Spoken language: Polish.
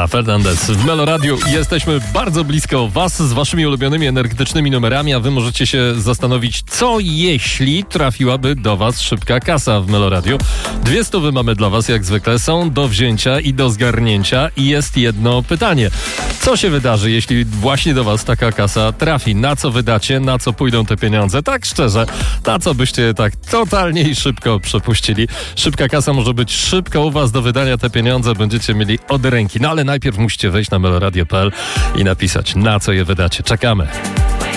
Lola Fernandez w Meloradiu. Jesteśmy bardzo blisko Was z Waszymi ulubionymi energetycznymi numerami, a Wy możecie się zastanowić, co jeśli trafiłaby do Was szybka kasa w Meloradiu. 200 mamy dla Was, jak zwykle, są do wzięcia i do zgarnięcia i jest jedno pytanie. Co się wydarzy, jeśli właśnie do Was taka kasa trafi? Na co wydacie? Na co pójdą te pieniądze? Tak szczerze, na co byście je tak totalnie i szybko przepuścili? Szybka kasa może być szybko u Was do wydania, te pieniądze będziecie mieli od ręki. No ale najpierw musicie wejść na meloradio.pl i napisać, na co je wydacie. Czekamy.